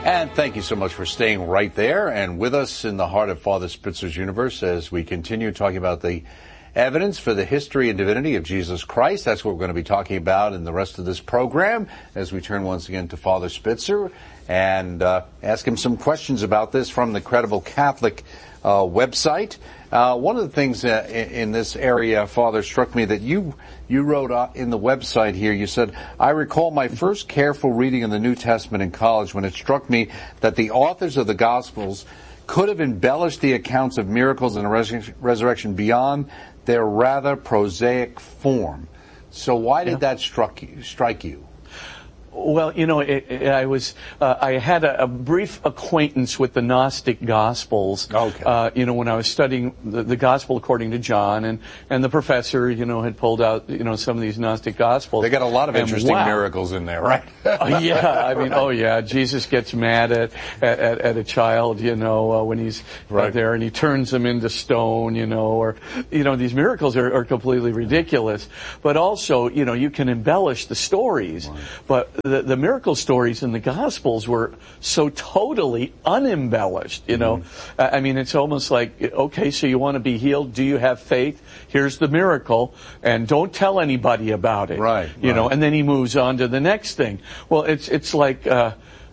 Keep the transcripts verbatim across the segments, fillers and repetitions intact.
And thank you so much for staying right there and with us in the heart of Father Spitzer's universe as we continue talking about the evidence for the history and divinity of Jesus Christ. That's what we're going to be talking about in the rest of this program as we turn once again to Father Spitzer and uh, ask him some questions about this from the Credible Catholic uh, website. Uh, one of the things uh, in, in this area, Father, struck me that you you wrote uh, in the website here, you said, I recall my first careful reading of the New Testament in college when it struck me that the authors of the Gospels could have embellished the accounts of miracles and res- resurrection beyond their rather prosaic form. So why did yeah. that struck you, strike you? Well, you know, it, it, I was, uh, I had a, a brief acquaintance with the Gnostic Gospels. Okay. Uh, you know, when I was studying the, the Gospel according to John, and, and the professor, you know, had pulled out, you know, some of these Gnostic Gospels. They got a lot of and interesting wow. miracles in there, right? uh, yeah, I mean, oh yeah, Jesus gets mad at, at, at a child, you know, uh, when he's right. there, and he turns them into stone, you know, or, you know, these miracles are, are completely ridiculous. But also, you know, you can embellish the stories, right. but The, the miracle stories in the Gospels were so totally unembellished, you know. Mm-hmm. I mean, it's almost like, okay, so you want to be healed? Do you have faith? Here's the miracle, and don't tell anybody about it. Right. You right. know, and then he moves on to the next thing. Well, it's it's like, uh,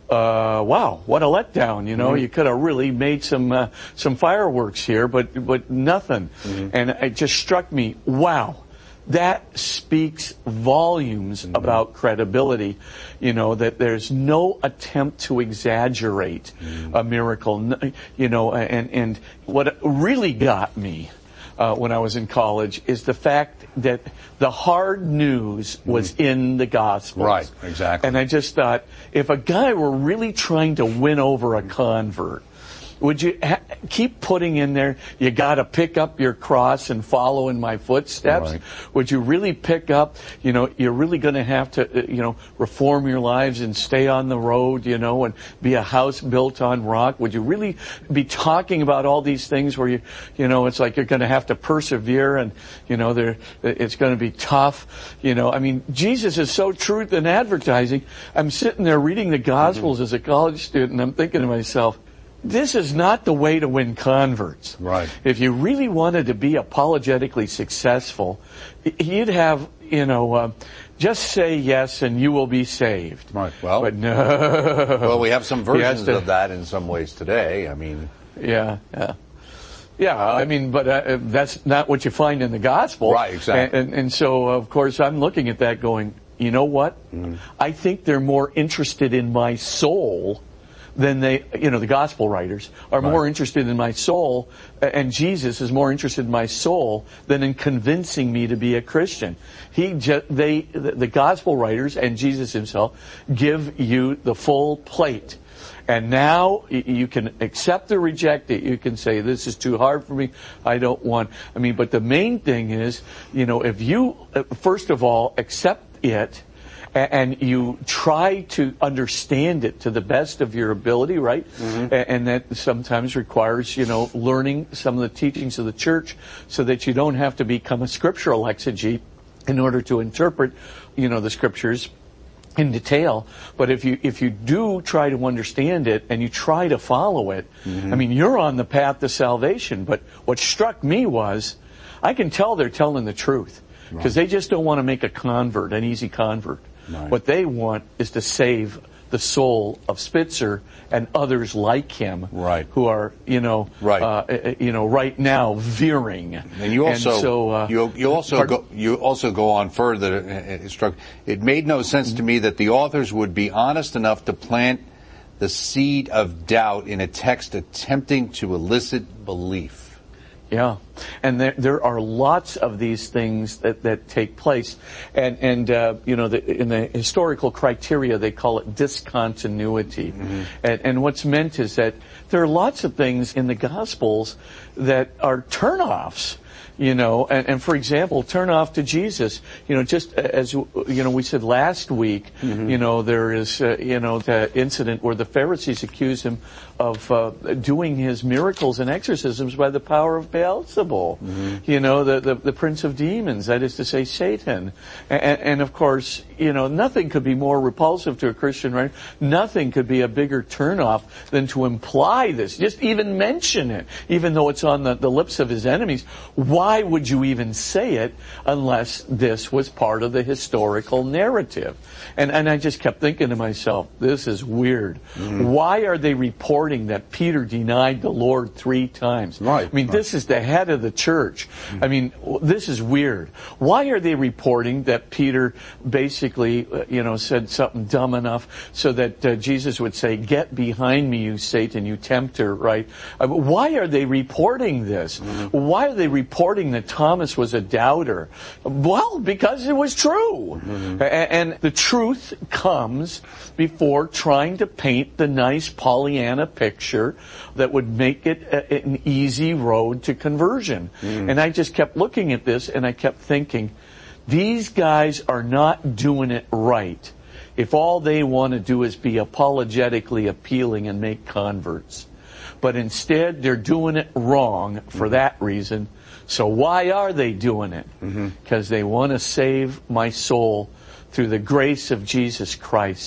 uh, wow, what a letdown, you know. Mm-hmm. You could have really made some uh, some fireworks here, but but nothing. Mm-hmm. And it just struck me, wow. That speaks volumes mm-hmm. about credibility, you know, that there's no attempt to exaggerate mm-hmm. a miracle, you know, and, and what really got me uh, when I was in college is the fact that the hard news was mm-hmm. in the Gospels. Right, exactly. And I just thought, if a guy were really trying to win over a convert, would you ha- keep putting in there, you got to pick up your cross and follow in my footsteps? Right. Would you really pick up, you know, you're really going to have to, you know, reform your lives and stay on the road, you know, and be a house built on rock? Would you really be talking about all these things where you, you know, it's like you're going to have to persevere and, you know, there, it's going to be tough, you know? I mean, Jesus is so truth in advertising. I'm sitting there reading the Gospels mm-hmm. as a college student, and I'm thinking to myself, this is not the way to win converts. Right. If you really wanted to be apologetically successful, you'd have, you know, uh, just say yes and you will be saved. Right. Well, but no. Well, we have some versions to, of that in some ways today. I mean. Yeah, yeah. Yeah, I mean, but uh, that's not what you find in the Gospel. Right, exactly. And, and, and so, of course, I'm looking at that going, you know what? Mm. I think they're more interested in my soul then they, you know, the gospel writers are right. more interested in my soul, and Jesus is more interested in my soul than in convincing me to be a Christian. He, ju- they, the, the gospel writers and Jesus himself give you the full plate. And now you can accept or reject it. You can say, this is too hard for me. I don't want, I mean, but the main thing is, you know, if you, first of all, accept it, and you try to understand it to the best of your ability, right? Mm-hmm. And that sometimes requires, you know, learning some of the teachings of the church so that you don't have to become a scriptural exegete in order to interpret, you know, the scriptures in detail. But if you if you do try to understand it and you try to follow it, mm-hmm. I mean, you're on the path to salvation. But what struck me was, I can tell they're telling the truth because right. they just don't want to make a convert, an easy convert. Right. What they want is to save the soul of Spitzer and others like him, right. who are, you know, right. uh, you know, right now veering. And you also, and so, uh, you, you also pardon? go, you also go on further. It, struck, it made no sense mm-hmm. to me that the authors would be honest enough to plant the seed of doubt in a text attempting to elicit belief. Yeah, and there there are lots of these things that, that take place, and and uh, you know the, in the historical criteria they call it discontinuity, mm-hmm. and and what's meant is that there are lots of things in the Gospels that are turnoffs. You know, and, and for example, turn off to Jesus. You know, just as, you know, we said last week, mm-hmm. you know, there is, uh, you know, the incident where the Pharisees accuse him of uh, doing his miracles and exorcisms by the power of Beelzebul. Mm-hmm. You know, the, the, the prince of demons, that is to say, Satan. And, and of course, you know, nothing could be more repulsive to a Christian, right? Nothing could be a bigger turnoff than to imply this, just even mention it, even though it's on the, the lips of his enemies. Why would you even say it unless this was part of the historical narrative? And, and I just kept thinking to myself, this is weird. Mm-hmm. Why are they reporting that Peter denied the Lord three times? Right. I mean, right. this is the head of the church. Mm-hmm. I mean, this is weird. Why are they reporting that Peter basically, uh, you know, said something dumb enough so that uh, Jesus would say, "Get behind me, you Satan, you tempter," right? Uh, why are they reporting this? Mm-hmm. Why are they reporting that Thomas was a doubter? Well, because it was true. Mm-hmm. A- and the truth comes before trying to paint the nice Pollyanna picture that would make it a- an easy road to conversion. Mm-hmm. And I just kept looking at this and I kept thinking, these guys are not doing it right if all they want to do is be apologetically appealing and make converts. But instead, they're doing it wrong for mm-hmm. that reason. So why are they doing it? Because mm-hmm. they want to save my soul through the grace of Jesus Christ.